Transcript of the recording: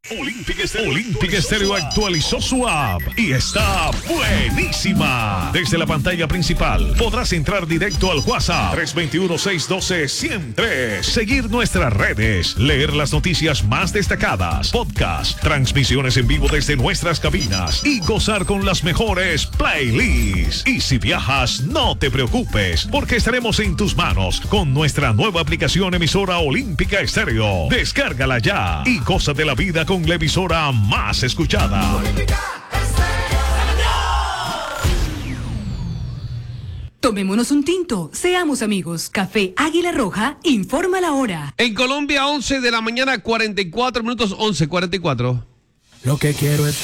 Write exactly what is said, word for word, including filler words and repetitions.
Olímpica Estéreo, Olímpica Estéreo actualizó su app y está buenísima. Desde la pantalla principal podrás entrar directo al WhatsApp tres dos uno, seis uno dos, uno cero tres, seguir nuestras redes, leer las noticias más destacadas, podcast, transmisiones en vivo desde nuestras cabinas y gozar con las mejores playlists. Y si viajas, no te preocupes, porque estaremos en tus manos con nuestra nueva aplicación emisora Olímpica Estéreo. Descárgala ya y goza de la vida con la emisora más escuchada. Tomémonos un tinto, seamos amigos. Café Águila Roja informa la hora. En Colombia, once de la mañana, cuarenta y cuatro minutos, once cuarenta y cuatro. Lo que quiero es